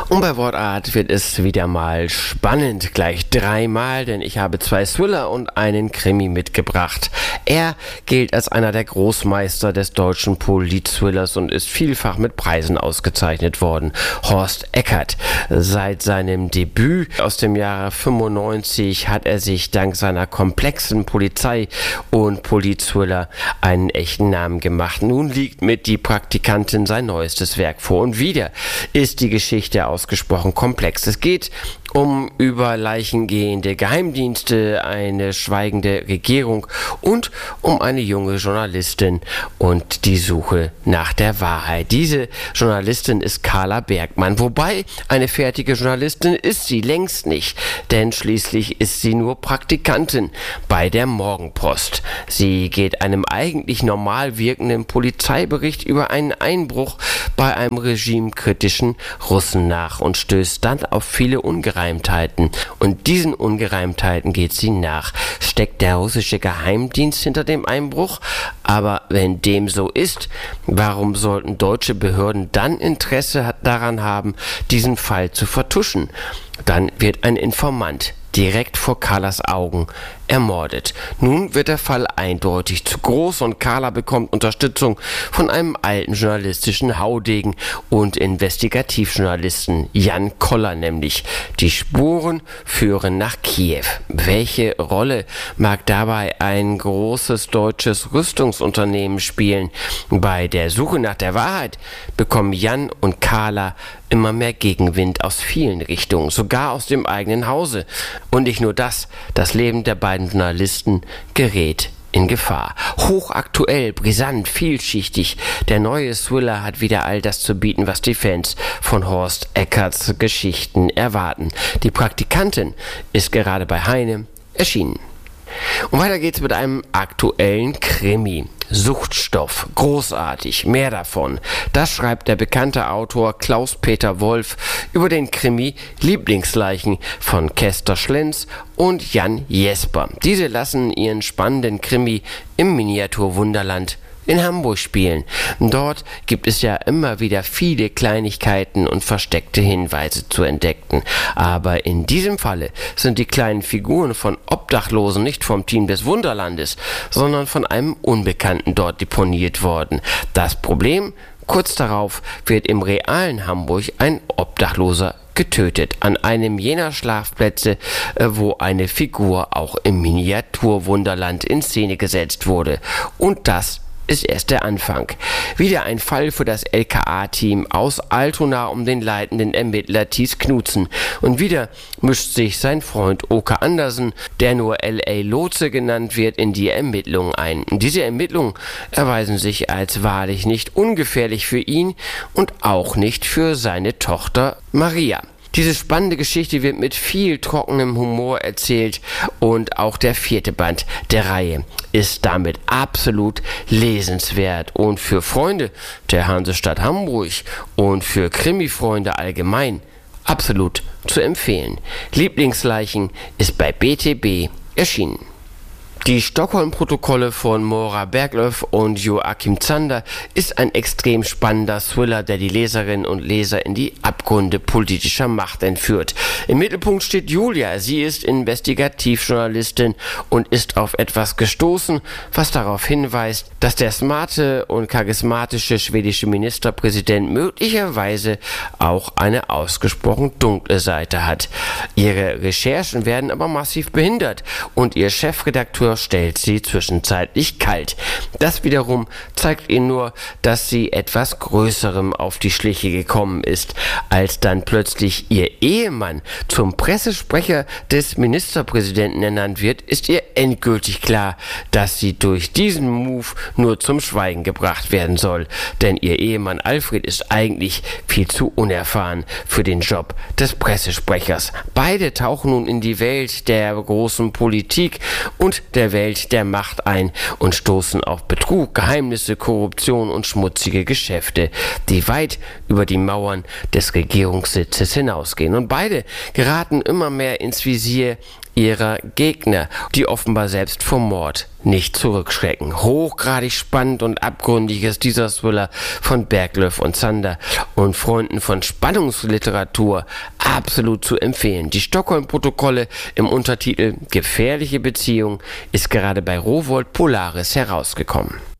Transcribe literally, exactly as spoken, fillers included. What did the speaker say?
Und bei Wortart wird es wieder mal spannend, gleich dreimal, denn ich habe zwei Thriller und einen Krimi mitgebracht. Er gilt als einer der Großmeister des deutschen Polit-Thrillers und ist vielfach mit Preisen ausgezeichnet worden. Horst Eckert. Seit seinem Debüt aus dem Jahre fünfundneunzig hat er sich dank seiner komplexen Polizei- und Polit-Thriller einen echten Namen gemacht. Nun liegt mit Die Praktikantin sein neuestes Werk vor und wieder ist die Geschichte ausgesprochen komplex. Es geht um über Leichen gehende Geheimdienste, eine schweigende Regierung und um eine junge Journalistin und die Suche nach der Wahrheit. Diese Journalistin ist Carla Bergmann, wobei eine fertige Journalistin ist sie längst nicht, denn schließlich ist sie nur Praktikantin bei der Morgenpost. Sie geht einem eigentlich normal wirkenden Polizeibericht über einen Einbruch bei einem regimekritischen Russen nach und stößt dann auf viele Ungereimtheiten. Und diesen Ungereimtheiten geht sie nach. Steckt der russische Geheimdienst hinter dem Einbruch? Aber wenn dem so ist, warum sollten deutsche Behörden dann Interesse daran haben, diesen Fall zu vertuschen? Dann wird ein Informant direkt vor Carlas Augen ermordet. Nun wird der Fall eindeutig zu groß und Carla bekommt Unterstützung von einem alten journalistischen Haudegen und Investigativjournalisten, Jan Koller nämlich. Die Spuren führen nach Kiew. Welche Rolle mag dabei ein großes deutsches Rüstungsunternehmen spielen? Bei der Suche nach der Wahrheit bekommen Jan und Carla immer mehr Gegenwind aus vielen Richtungen, sogar aus dem eigenen Hause. Und nicht nur das, das Leben der beiden Journalisten gerät in Gefahr. Hochaktuell, brisant, vielschichtig. Der neue Thriller hat wieder all das zu bieten, was die Fans von Horst Eckerts Geschichten erwarten. Die Praktikantin ist gerade bei Heine erschienen. Und weiter geht's mit einem aktuellen Krimi. Suchtstoff, großartig, mehr davon. Das schreibt der bekannte Autor Klaus-Peter Wolf über den Krimi Lieblingsleichen von Kester Schlenz und Jan Jesper. Diese lassen ihren spannenden Krimi im Miniaturwunderland in Hamburg spielen. Dort gibt es ja immer wieder viele Kleinigkeiten und versteckte Hinweise zu entdecken. Aber in diesem Falle sind die kleinen Figuren von Obdachlosen nicht vom Team des Wunderlandes, sondern von einem Unbekannten dort deponiert worden. Das Problem: kurz darauf wird im realen Hamburg ein Obdachloser getötet, an einem jener Schlafplätze, wo eine Figur auch im Miniaturwunderland in Szene gesetzt wurde. Und das ist erst der Anfang. Wieder ein Fall für das L K A-Team aus Altona um den leitenden Ermittler Thies Knutzen. Und wieder mischt sich sein Freund Oke Andersen, der nur L A Lotse genannt wird, in die Ermittlungen ein. Diese Ermittlungen erweisen sich als wahrlich nicht ungefährlich für ihn und auch nicht für seine Tochter Maria. Diese spannende Geschichte wird mit viel trockenem Humor erzählt und auch der vierte Band der Reihe ist damit absolut lesenswert und für Freunde der Hansestadt Hamburg und für Krimi-Freunde allgemein absolut zu empfehlen. Lieblingsleichen ist bei B T B erschienen. Die Stockholm-Protokolle von Maura Berglöf und Joachim Zander ist ein extrem spannender Thriller, der die Leserinnen und Leser in die Abgründe politischer Macht entführt. Im Mittelpunkt steht Julia. Sie ist Investigativjournalistin und ist auf etwas gestoßen, was darauf hinweist, dass der smarte und charismatische schwedische Ministerpräsident möglicherweise auch eine ausgesprochen dunkle Seite hat. Ihre Recherchen werden aber massiv behindert und ihr Chefredakteur stellt sie zwischenzeitlich kalt. Das wiederum zeigt ihr nur, dass sie etwas Größerem auf die Schliche gekommen ist. Als dann plötzlich ihr Ehemann zum Pressesprecher des Ministerpräsidenten ernannt wird, ist ihr endgültig klar, dass sie durch diesen Move nur zum Schweigen gebracht werden soll. Denn ihr Ehemann Alfred ist eigentlich viel zu unerfahren für den Job des Pressesprechers. Beide tauchen nun in die Welt der großen Politik und der der Welt der Macht ein und stoßen auf Betrug, Geheimnisse, Korruption und schmutzige Geschäfte, die weit über die Mauern des Regierungssitzes hinausgehen. Und beide geraten immer mehr ins Visier ihrer Gegner, die offenbar selbst vor Mord nicht zurückschrecken. Hochgradig spannend und abgründig ist dieser Thriller von Berglöf und Zander und Freunden von Spannungsliteratur absolut zu empfehlen. Die Stockholm-Protokolle im Untertitel Gefährliche Beziehung ist gerade bei Rowohlt Polaris herausgekommen.